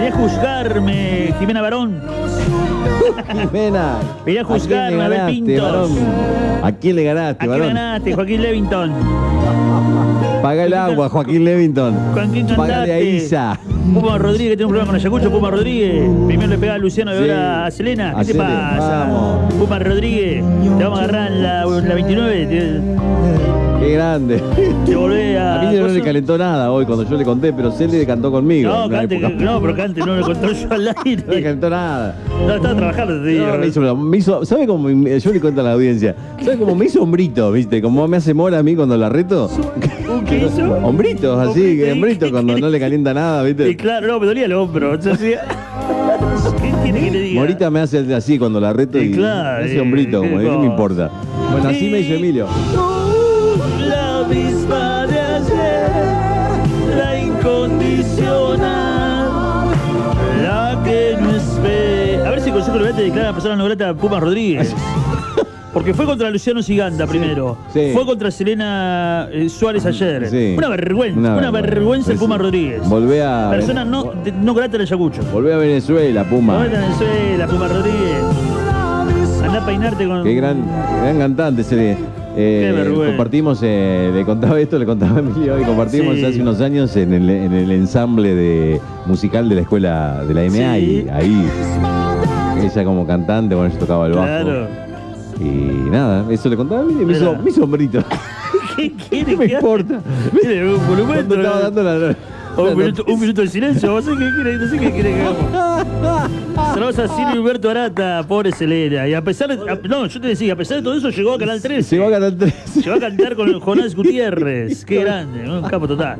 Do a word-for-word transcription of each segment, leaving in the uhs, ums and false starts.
Venía a juzgarme, Jimena Barón. Jimena. Venía a juzgarme, ¿A Abel Pintos. Barón? ¿A quién le ganaste, ¿A quién Barón? ganaste, Joaquín Levington? Paga el agua, Joaquín Levington. ¿Con quién Págale a cantaste? Isa. Puma Rodríguez tiene un problema con Ayacucho. Puma Rodríguez. Primero le pega a Luciano y Sí. ahora a Selena. ¿Qué A te Selena, pasa? vamos. Puma Rodríguez. Te vamos a agarrar en la, en la veintinueve. Te, Qué grande. te volvés a. A mí no ¿Cosa? le calentó nada hoy cuando yo le conté, pero Cele cantó conmigo. No, en una cante, época. no, pero cante, no lo contó yo al No le aire. calentó nada. No, estaba trabajando, te digo. No, me hizo, me hizo, ¿sabe cómo? me- Yo le cuento a la audiencia. ¿Sabe cómo me hizo hombrito, viste? Como me hace Mora a mí cuando la reto. ¿Qué hizo? Hombritos, así, Hombrito, que hombrito ¿qué cuando quiere? no le calienta nada, Y viste. claro, no, me dolía el hombro. Entonces, ¿qué tiene que le diga? Morita me hace así cuando la reto y Y claro, me hace eh, hombrito, qué como ¿qué me cosa. importa? Bueno, así me hizo Emilio. La misma de ayer, la incondicional, la que no espera. A ver si Consejo Liberante declara persona no grata a Puma Rodríguez. Porque fue contra Luciano Siganda primero. sí. Fue contra Selena eh, Suárez ayer. Sí. Una vergüenza, Una una, vergüenza. vergüenza el Sí. Puma Rodríguez. Volvé a. Persona no, de- no grata en Ayacucho. Volvé a Venezuela, Puma. Vete a Venezuela, Puma Rodríguez. Andá a peinarte con. Qué gran, gran cantante, Cele. Qué Eh, vergüenza. compartimos, eh, le contaba esto, le contaba a Emilio, y compartimos Sí. hace unos años en el, en el ensamble de, musical de la escuela de la M A, Sí. y ahí ella como cantante, bueno, yo tocaba el bajo. Claro. Y nada, eso le contaba a Emilio y me hizo, Mira. me hizo hombrito. ¿Qué quiere ¿Qué me que haga? importa? Mire, un monumento. Cuando estaba dando la... Un minuto, un minuto de silencio, no sé qué quiere, no sé qué quiere que hagamos. Saludos a Silvio Humberto Arata, pobre Selena. Y a pesar de, a- no, yo te decía, a pesar de todo eso llegó a Canal trece. Llegó a Canal tres. Llegó a cantar con Jonás Gutiérrez. Qué grande, un capo total.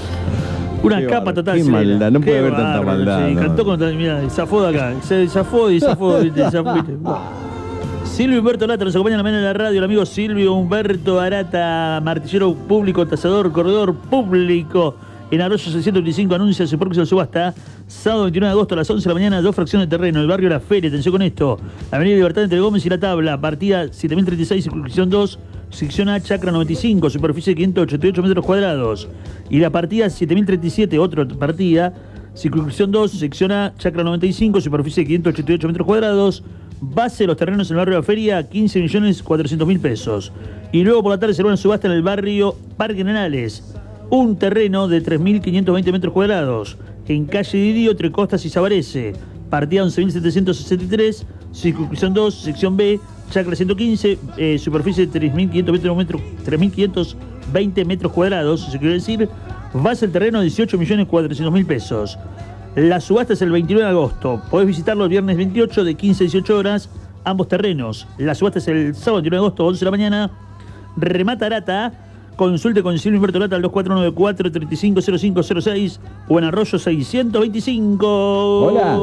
Una Qué capa bárbaro. total. Qué Selena. maldad, no Qué puede haber tanta bárbaro, maldad, Sí, no. cantó con. Mira, zafó de acá. Se zafó y zafó, viste, zafó, viste. Silvio Humberto Arata nos acompaña en la mañana de la radio, el amigo Silvio Humberto Arata, martillero público, tasador, corredor público. En Arroyo seiscientos veinticinco anuncia su próxima subasta. Sábado veintinueve de agosto a las once de la mañana, dos fracciones de terreno, el barrio La Feria, atención con esto. Avenida Libertad entre Gómez y La Tabla, partida siete mil treinta y seis, circunscripción dos, sección A, chacra noventa y cinco, superficie quinientos ochenta y ocho metros cuadrados. Y la partida siete mil treinta y siete, otra partida, circunscripción dos, sección A, chacra noventa y cinco, superficie quinientos ochenta y ocho metros cuadrados. Base de los terrenos en el barrio de La Feria, quince millones cuatrocientos mil pesos. Y luego por la tarde será una subasta en el barrio Parque Arenales. Un terreno de tres mil quinientos veinte metros cuadrados en calle Didio, entre Costas y Sabarese. Partida once mil setecientos sesenta y tres, circunscripción dos, sección B, chacra ciento quince, eh, superficie de tres mil quinientos veinte metros cuadrados, se quiere decir, base del terreno dieciocho millones cuatrocientos mil pesos. La subasta es el veintinueve de agosto. Podés visitarlo el viernes veintiocho de quince a dieciocho horas, ambos terrenos. La subasta es el sábado veintinueve de agosto, once de la mañana. Remata Arata. Consulte con Silvio Humberto Arata al dos cuatro nueve cuatro, tres cinco cero cinco cero seis o en Arroyo seiscientos veinticinco. Hola.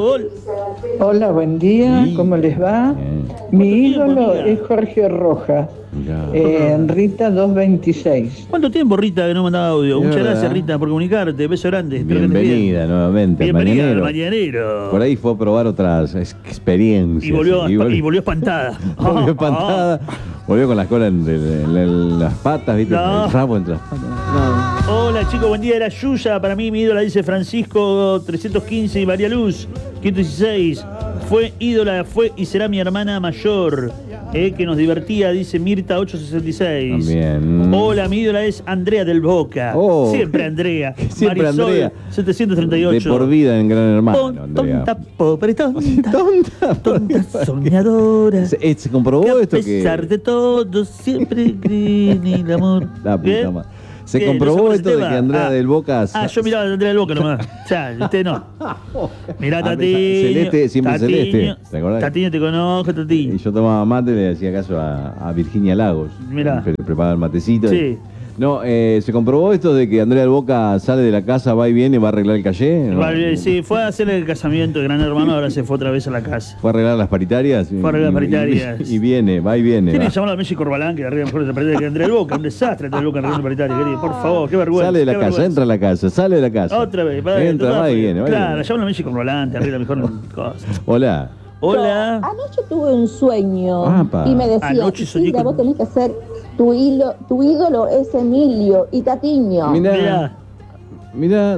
Hola, buen día, Sí. ¿cómo les va? Bien. Mi tiempo, ídolo amiga? es Jorge Roja, Mirá. eh, en Rita doscientos veintiséis. ¿Cuánto tiempo, Rita, que no mandaba audio? Es Muchas verdad. gracias, Rita, por comunicarte. Beso grande. Espero que estés bien. Bienvenida nuevamente al Bienvenida al Mañanero. Mañanero. Por ahí fue a probar otras ex- experiencias. Y volvió, Y vol- y volvió espantada. volvió Ah, espantada. Volvió con la cola entre en- en las patas, ¿viste? No. El rabo entre las patas. No. Hola chicos, buen día, era Yuya. Para mí mi ídola dice Francisco trescientos quince y María Luz quinientos dieciséis. Fue ídola, fue y será mi hermana mayor. Eh, que nos divertía, dice Mirta ochocientos sesenta y seis. También. Hola, mi ídola es Andrea del Boca. Oh. Siempre Andrea. Siempre Marisol, Andrea. setecientos treinta y De ocho. por vida en Gran Hermano, Ton- Andrea. tonta, pobre tonta. Tonta. Tonta soñadora. Se, eh, se comprobó que a esto que... pesar de todo siempre cree en el amor. La ¿Qué? puta madre. Se ¿Qué? comprobó ¿No se esto de acuerda que el tema? Andrea Ah. del Boca... Ah, yo miraba a Andrea del Boca nomás. O sea, usted no. Mirá, Ah, Tatiño. celeste, siempre Tatiño, celeste, ¿te acordás? Tatiño, te conozco, Tatiño. Y yo tomaba mate y le hacía caso a, a Virginia Lagos. Mirá. Pre- Preparaba el matecito. y- Sí. No, eh, ¿se comprobó esto de que Andrea del Boca sale de la casa, va y viene, va a arreglar el calle? ¿No? Vale, sí, fue a hacer el casamiento de Gran Hermano, ahora se fue otra vez a la casa. ¿Fue a arreglar las paritarias? Fue a arreglar las paritarias. Y, y viene, va y viene. Tiene va. que llamar a Messi Corbalán, que arriba mejor de la paritaria que Andrea del Boca. Un desastre Andrea del Boca arreglando paritaria, querido. Por favor, qué vergüenza. Sale de la qué casa, vergüenza. entra a la casa, sale de la casa. Otra vez, para Entra, va y viene. va y Claro, viene. llaman a Messi Corbalán, te arregla mejor cosas. Hola. Hola. Anoche tuve un sueño Apa. y me decía, Anoche soñé Isidra, con- vos tenés que hacer, tu, hilo, tu ídolo es Emilio y Tatiño. Mirá, Mirá. mirá,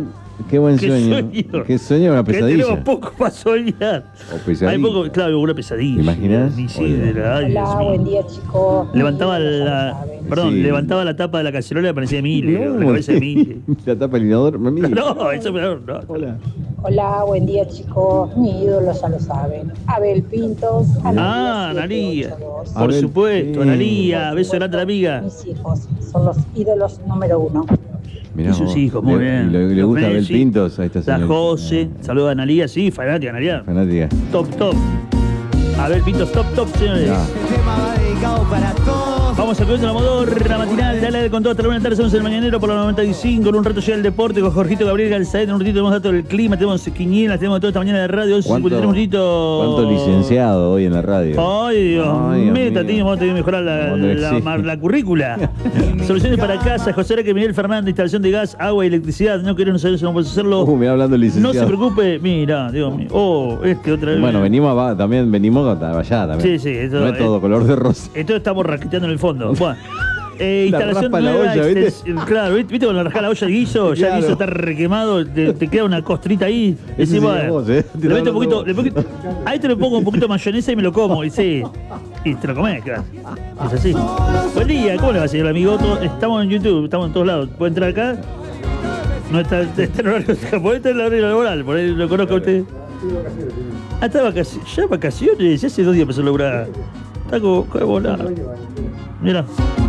Qué buen Qué sueño. sueño. Qué sueño, una Que pesadilla. tenemos poco para soñar. O pesadilla. Hay poco, claro, una pesadilla. ¿Te imaginas? Ni sí, Oye. de la- ay, Dios Hola, mío. buen día, chicos. Levantaba la, perdón, Sí. levantaba la tapa de la cacerola y parecía Emile, No, la cabeza de Emile. La tapa del inodoro. mami. No, eso no, no. Hola. Hola, buen día, chicos. Mi ídolo ya lo saben. Abel Pintos. Ah, Analía. Por Abel supuesto, Pintos. Analía, beso grande a la amiga. Mis hijos son los ídolos número uno. Y Mirá sus vos. hijos, muy Le- bien. y Le, le Los gusta Abel Messi, Pintos a esta La señora. José, saluda a Analía, sí, fanática, Analía. Fanática. Top, top. Abel Pintos, top, top, señores. Ya. Vamos a comer la modorra matinal, dale con todo hasta la buena tarde, somos el mañanero por los noventa y cinco, en un rato llega el deporte con Jorgito Gabriel Galzaet, en un ratito tenemos datos del clima, tenemos quinielas, tenemos toda esta mañana de radio, once cincuenta y tres minutitos. ¿Cuánto licenciado hoy en la radio? Ay, Dios Ay, Dios mío, mío. Tati, vamos a tener que mejorar la, Cuando la, existe. mar- la currícula. Soluciones para casa, José Araque, Miguel Fernández, instalación de gas, agua y electricidad. No queremos saber si no puedes hacerlo. Uh, mirá, hablando del No licenciado. se preocupe, mira, Dios mío. Oh, este otra vez. Bueno, venimos abajo, también venimos allá también. Sí, sí, esto- no es todo eh, color de rosa. Entonces estamos rasqueteando en el fondo. Bueno, eh, La instalación raspa la nueva, olla, ¿viste? extens- Claro, ¿viste viste cuando rascás la olla de guiso? Ya Claro. el guiso está requemado, te, te queda una costrita ahí. Ese Decís, sería bueno, vos, ¿eh? Te le está meto un poquito, hablando le poquito- a esto le pongo un poquito de mayonesa y me lo como. Y sí, y te lo comés, claro. Es así. Buen día, ¿cómo le va, señor amigo? Todo- Estamos en YouTube, estamos en todos lados. ¿Puede entrar acá? No está, está en horario, puede estar en el horario laboral, por ahí lo conozco a usted. Ah, está vacaciones, ya vacaciones, ya hace dos días empezó a lograr. Está como, qué volado. Mira,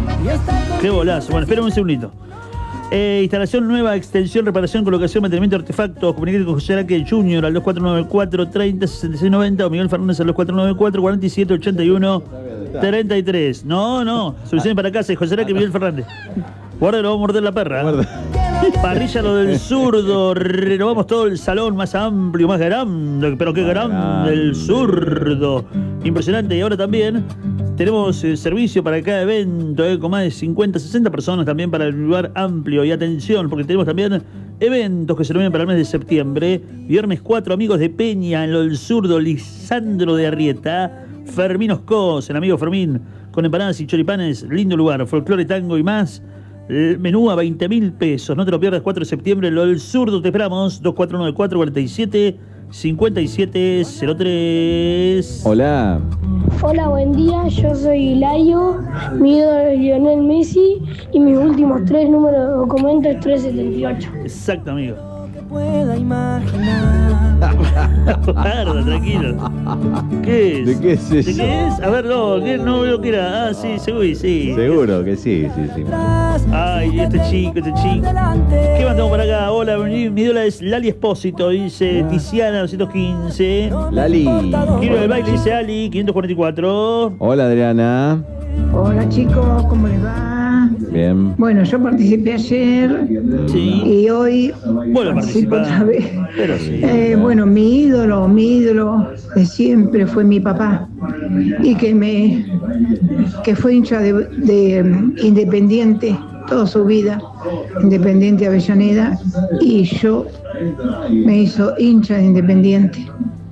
qué bolazo. Bueno, espérame un segundito. Eh, instalación nueva, extensión, reparación, colocación, mantenimiento de artefactos. Comunicate con José Araque Junior al dos cuatro nueve cuatro, treinta, sesenta y seis noventa o Miguel Fernández al dos cuatro nueve cuatro, cuarenta y siete, ochenta y uno, treinta y tres. No, no. Soluciones para casa, José Araque Miguel Fernández. Guarda, lo vamos a morder la perra. Guarda. Parrilla lo del zurdo, renovamos todo el salón más amplio, más grande, pero qué Más grande grande. el zurdo. Impresionante. Y ahora también tenemos eh, servicio para cada evento, eh, con más de cincuenta, sesenta personas también para el lugar amplio. Y atención, porque tenemos también eventos que se vienen para el mes de septiembre. Viernes cuatro, amigos de Peña, en lo del zurdo, Lisandro de Arrieta, Fermín Oscos, el amigo Fermín, con empanadas y choripanes, lindo lugar, folclore, tango y más. El menú a veinte mil pesos. No te lo pierdas, cuatro de septiembre. Lo del zurdo, te esperamos. dos cuatro nueve cuatro, cuarenta y siete, cincuenta y siete cero tres. Hola. Hola, buen día, yo soy Hilario, mi ídolo es Lionel Messi y mis últimos tres números de documento es trescientos setenta y ocho. Exacto, amigo. Pueda imaginar. Guarda, tranquilo. ¿Qué es? ¿De qué es ¿De eso? qué es? A ver, no, ¿qué? No veo que era. Ah, sí, seguro, sí. Seguro que sí, sí, sí. Ay, este chico, este chico. ¿Qué más tengo por acá? Hola, mi, mi ídola es Lali Espósito, dice Tiziana doscientos quince. Lali. Quiero el baile, dice Ali, quinientos cuarenta y cuatro. Hola, Adriana. Hola chicos, ¿cómo les va? Bien. Bueno, yo participé ayer Sí. y hoy Bueno, participo participa. otra vez. Pero sí. Eh, bueno, mi ídolo, mi ídolo de siempre fue mi papá y que me que fue hincha de, de um, Independiente toda su vida, Independiente Avellaneda, y yo me hizo hincha de Independiente.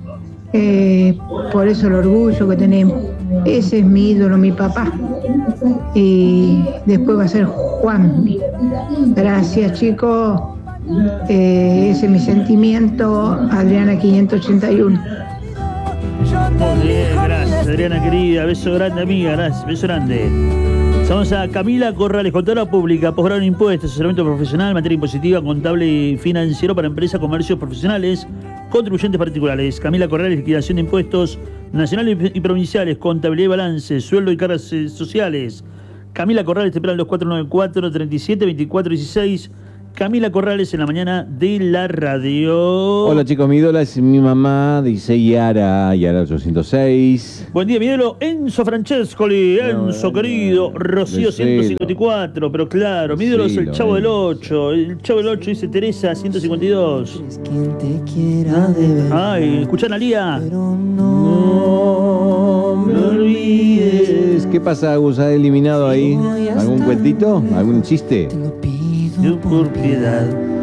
Eh, por eso el orgullo que tenemos. Ese es mi ídolo, mi papá. Y después va a ser Juan. Gracias, chicos. Eh, ese es mi sentimiento. Adriana quinientos ochenta y uno. Muy bien, gracias, Adriana querida. Beso grande, amiga. Gracias, beso grande. Vamos a Camila Corrales, contadora pública, posgrado en impuestos, asesoramiento profesional, materia impositiva, contable y financiero para empresas, comercios profesionales, contribuyentes particulares. Camila Corrales, liquidación de impuestos nacionales y provinciales, contabilidad y balance, sueldo y cargas eh, sociales. Camila Corrales te espera al dos cuatro nueve cuatro, treinta y siete, veinticuatro dieciséis. Camila Corrales en la mañana de la radio. Hola chicos, mi ídola es mi mamá, dice Yara, Yara ochocientos seis. Buen día, mi ídolo Enzo Francescoli, Enzo No, querido, Rocío decilo. ciento cincuenta y cuatro, pero claro, mi ídolo es el Decilo, Chavo del Enzo. ocho, el Chavo del ocho dice Teresa ciento cincuenta y dos. Es quien te quiera de verdad. Ay, escuchan a Lía. Pero no No me olvides. ¿Qué pasa, Agus? ¿Ha eliminado ahí algún cuentito? ¿Algún chiste? te lo pido Yo por por piedad.